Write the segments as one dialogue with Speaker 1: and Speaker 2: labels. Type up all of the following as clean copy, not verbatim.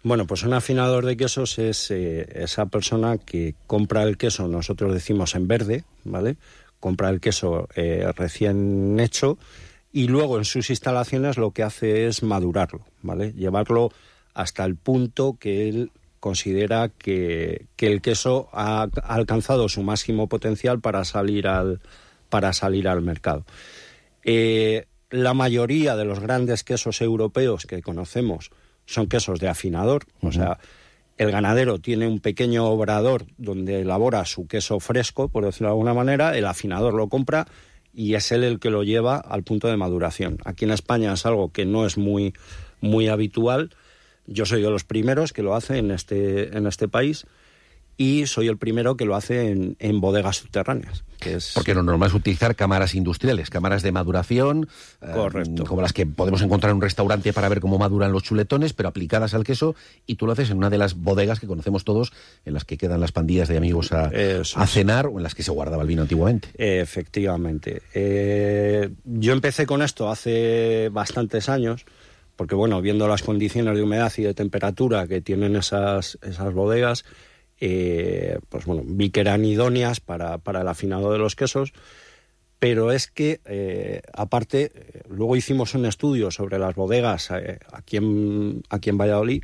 Speaker 1: Bueno, pues un afinador de quesos es esa persona que compra el queso, nosotros decimos en verde, ¿vale? Compra el queso recién hecho y luego en sus instalaciones lo que hace es madurarlo, ¿vale? Llevarlo hasta el punto que él considera que el queso ha alcanzado su máximo potencial para salir al mercado. La mayoría de los grandes quesos europeos que conocemos son quesos de afinador, o sea, el ganadero tiene un pequeño obrador donde elabora su queso fresco, por decirlo de alguna manera, el afinador lo compra y es él el que lo lleva al punto de maduración. Aquí en España es algo que no es muy habitual. Yo soy de los primeros que lo hace en este país y soy el primero que lo hace en bodegas subterráneas.
Speaker 2: Porque lo normal es utilizar cámaras industriales, cámaras de maduración,
Speaker 1: correcto,
Speaker 2: como las que podemos encontrar en un restaurante para ver cómo maduran los chuletones, pero aplicadas al queso, y tú lo haces en una de las bodegas que conocemos todos, en las que quedan las pandillas de amigos a cenar, o en las que se guardaba el vino antiguamente.
Speaker 1: Efectivamente. Yo empecé con esto hace bastantes años, porque bueno, viendo las condiciones de humedad y de temperatura que tienen esas bodegas, pues bueno, vi que eran idóneas para el afinado de los quesos, pero es que aparte luego hicimos un estudio sobre las bodegas aquí en Valladolid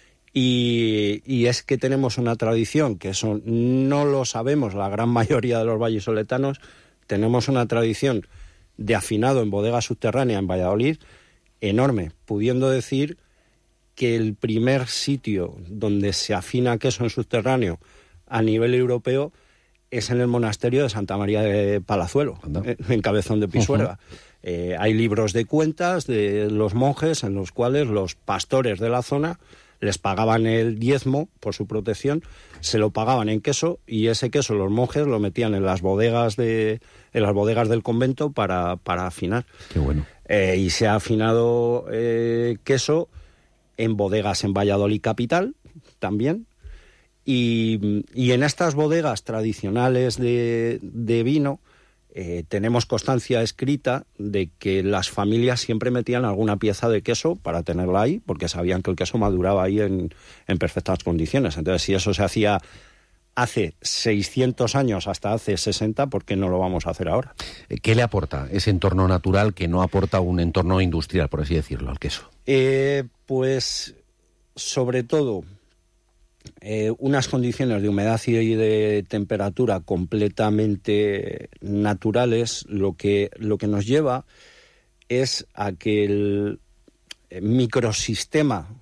Speaker 1: y es que tenemos una tradición que eso no lo sabemos la gran mayoría de los vallisoletanos. Tenemos una tradición de afinado en bodega subterránea en Valladolid enorme, pudiendo decir que el primer sitio donde se afina queso en subterráneo a nivel europeo es en el monasterio de Santa María de Palazuelo, en Cabezón de Pisuerga. Hay libros de cuentas de los monjes en los cuales los pastores de la zona les pagaban el diezmo por su protección, se lo pagaban en queso y ese queso los monjes lo metían en las bodegas del convento para afinar.
Speaker 2: Qué bueno.
Speaker 1: Y se ha afinado queso en bodegas en Valladolid capital también, y en estas bodegas tradicionales de vino tenemos constancia escrita de que las familias siempre metían alguna pieza de queso para tenerla ahí, porque sabían que el queso maduraba ahí en perfectas condiciones. Entonces, si eso se hacía hace 600 años hasta hace 60, ¿por qué no lo vamos a hacer ahora?
Speaker 2: ¿Qué le aporta ese entorno natural que no aporta un entorno industrial, por así decirlo, al queso?
Speaker 1: Pues sobre todo unas condiciones de humedad y de temperatura completamente naturales, lo que nos lleva es a que el microsistema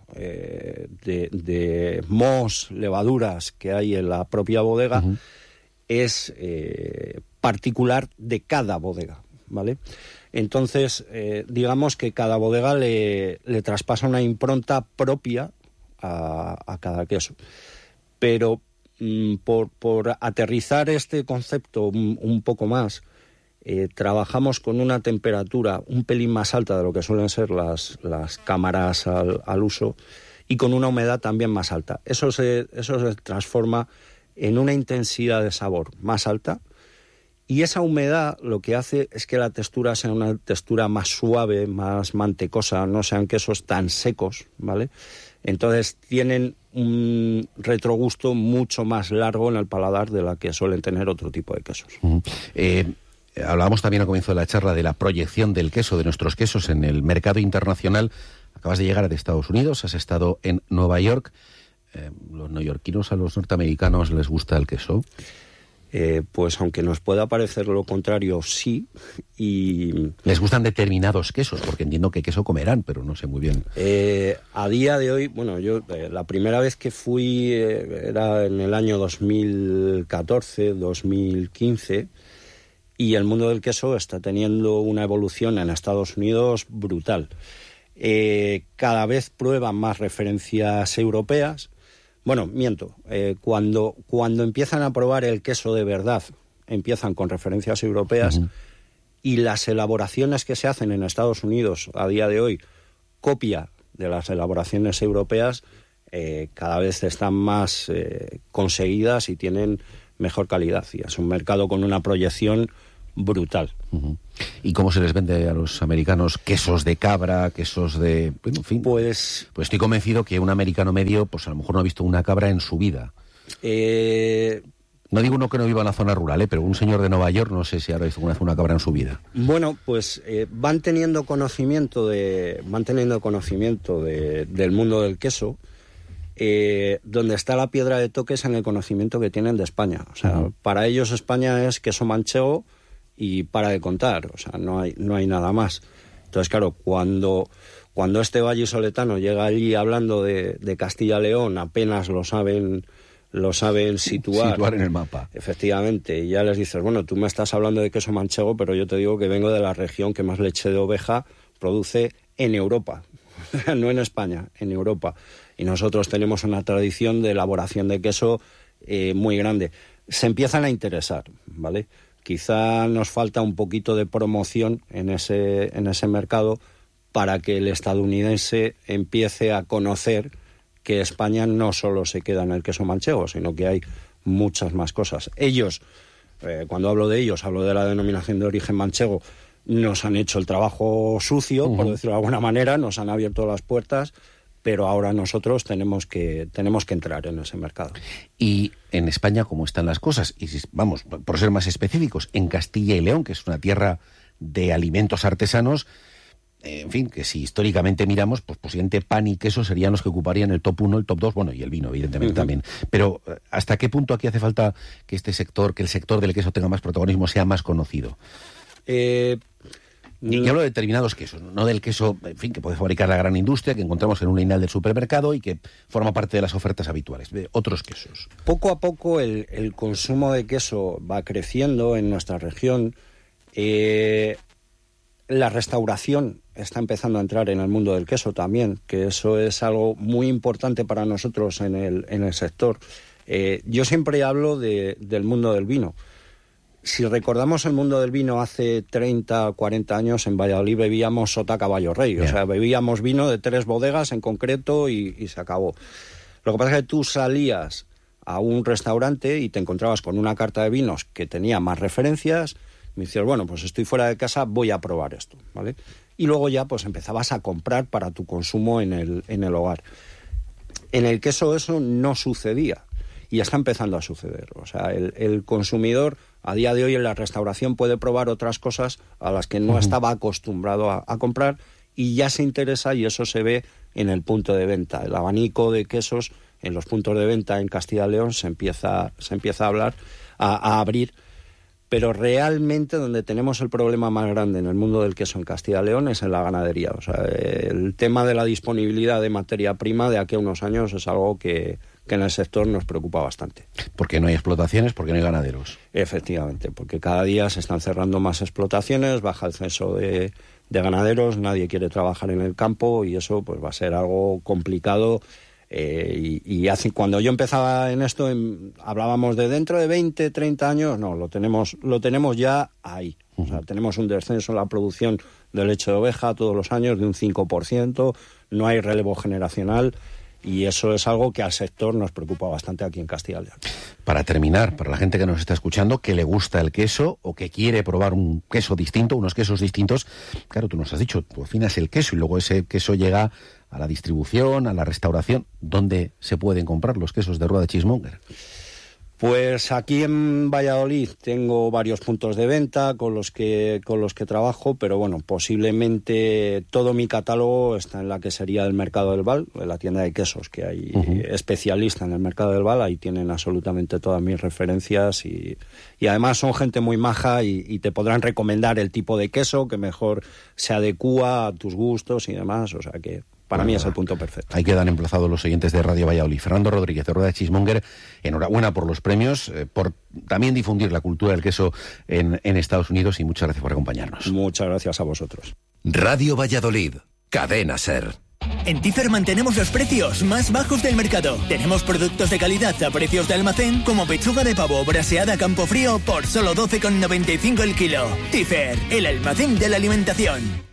Speaker 1: de mohos, levaduras que hay en la propia bodega es particular de cada bodega, ¿vale? Entonces, digamos que cada bodega le traspasa una impronta propia a cada queso. Pero por aterrizar este concepto un poco más, trabajamos con una temperatura un pelín más alta de lo que suelen ser las cámaras al uso y con una humedad también más alta. Eso se transforma en una intensidad de sabor más alta y esa humedad lo que hace es que la textura sea una textura más suave, más mantecosa, no sean quesos tan secos, ¿vale? Entonces tienen un retrogusto mucho más largo en el paladar de la que suelen tener otro tipo de quesos.
Speaker 2: Hablábamos también al comienzo de la charla de la proyección del queso, de nuestros quesos en el mercado internacional. Acabas de llegar de Estados Unidos, has estado en Nueva York. ¿Los neoyorquinos a los norteamericanos les gusta el queso?
Speaker 1: Pues aunque nos pueda parecer lo contrario, sí. Y
Speaker 2: ¿les gustan determinados quesos? Porque entiendo que queso comerán, pero no sé muy bien.
Speaker 1: A día de hoy, bueno, yo la primera vez que fui era en el año 2014, 2015, y el mundo del queso está teniendo una evolución en Estados Unidos brutal. Cada vez prueban más referencias europeas. Bueno, miento. Cuando empiezan a probar el queso de verdad, empiezan con referencias europeas y las elaboraciones que se hacen en Estados Unidos a día de hoy, copia de las elaboraciones europeas, cada vez están más conseguidas y tienen mejor calidad. Y es un mercado con una proyección brutal.
Speaker 2: ¿Y cómo se les vende a los americanos quesos de cabra, quesos de... Bueno, en fin, pues estoy convencido que un americano medio, pues a lo mejor no ha visto una cabra en su vida. No digo uno que no viva en la zona rural, pero un señor de Nueva York no sé si habrá visto una cabra en su vida.
Speaker 1: Bueno, pues van teniendo conocimiento del mundo del queso. Donde está la piedra de toque es en el conocimiento que tienen de España. O sea, para ellos España es queso manchego y para de contar. O sea, no hay nada más. Entonces, claro, cuando este vallisoletano llega allí hablando de Castilla-León, apenas lo saben situar
Speaker 2: en el mapa.
Speaker 1: Efectivamente, y ya les dices, bueno, tú me estás hablando de queso manchego, pero yo te digo que vengo de la región que más leche de oveja produce en Europa. No en España, en Europa. Y nosotros tenemos una tradición de elaboración de queso muy grande. Se empiezan a interesar, ¿vale? Quizá nos falta un poquito de promoción en ese mercado para que el estadounidense empiece a conocer que España no solo se queda en el queso manchego, sino que hay muchas más cosas. Ellos, cuando hablo de ellos, hablo de la denominación de origen manchego, nos han hecho el trabajo sucio, por decirlo de alguna manera, nos han abierto las puertas, pero ahora nosotros tenemos que entrar en ese mercado.
Speaker 2: Y en España, ¿cómo están las cosas? Y vamos, por ser más específicos, en Castilla y León, que es una tierra de alimentos artesanos, en fin, que si históricamente miramos, pues posiblemente pan y queso serían los que ocuparían el top 1, el top 2, bueno, y el vino, evidentemente, también. Pero ¿hasta qué punto aquí hace falta que el sector del queso tenga más protagonismo, sea más conocido? Y hablo de determinados quesos, no del queso, en fin, que puede fabricar la gran industria, que encontramos en un lineal del supermercado y que forma parte de las ofertas habituales, de otros quesos.
Speaker 1: Poco a poco el consumo de queso va creciendo en nuestra región. La restauración está empezando a entrar en el mundo del queso también, que eso es algo muy importante para nosotros en el sector. Yo siempre hablo del mundo del vino. Si recordamos el mundo del vino hace 30 o 40 años, en Valladolid bebíamos sota caballo rey. Yeah. O sea, bebíamos vino de 3 bodegas en concreto y se acabó. Lo que pasa es que tú salías a un restaurante y te encontrabas con una carta de vinos que tenía más referencias. Me dices, bueno, pues estoy fuera de casa, voy a probar esto, ¿vale? Y luego ya pues empezabas a comprar para tu consumo en el hogar. En el queso eso no sucedía. Y está empezando a suceder. O sea, el consumidor a día de hoy en la restauración puede probar otras cosas a las que no estaba acostumbrado a comprar y ya se interesa, y eso se ve en el punto de venta. El abanico de quesos en los puntos de venta en Castilla y León se empieza a abrir, pero realmente donde tenemos el problema más grande en el mundo del queso en Castilla y León es en la ganadería. O sea, el tema de la disponibilidad de materia prima de aquí a unos años es algo que en el sector nos preocupa bastante.
Speaker 2: Porque no hay explotaciones, porque no hay ganaderos.
Speaker 1: Efectivamente, porque cada día se están cerrando más explotaciones, baja el censo de ganaderos, nadie quiere trabajar en el campo y eso pues va a ser algo complicado. Cuando yo empezaba en esto, hablábamos de dentro de 20, 30 años, no, lo tenemos ya ahí. O sea, tenemos un descenso en la producción de leche de oveja todos los años de un 5%, no hay relevo generacional. Y eso es algo que al sector nos preocupa bastante aquí en Castilla y León.
Speaker 2: Para terminar, para la gente que nos está escuchando, que le gusta el queso o que quiere probar un queso distinto, unos quesos distintos, claro, tú nos has dicho, tú afinas el queso y luego ese queso llega a la distribución, a la restauración. ¿Dónde se pueden comprar los quesos de Rua de Cheesemonger?
Speaker 1: Pues aquí en Valladolid tengo varios puntos de venta con los que trabajo, pero bueno, posiblemente todo mi catálogo está en la que sería el Mercado del Val, en la tienda de quesos que hay especialista en el Mercado del Val, ahí tienen absolutamente todas mis referencias y además son gente muy maja y te podrán recomendar el tipo de queso que mejor se adecúa a tus gustos y demás, o sea que para mí es el punto perfecto.
Speaker 2: Ahí quedan emplazados los oyentes de Radio Valladolid. Fernando Rodríguez, de Rua de Cheesemonger, enhorabuena por los premios, por también difundir la cultura del queso en Estados Unidos y muchas gracias por acompañarnos.
Speaker 1: Muchas gracias a vosotros.
Speaker 3: Radio Valladolid, Cadena SER.
Speaker 4: En Tifer mantenemos los precios más bajos del mercado. Tenemos productos de calidad a precios de almacén como pechuga de pavo braseada Campofrío por solo 12,95 el kilo. Tifer, el almacén de la alimentación.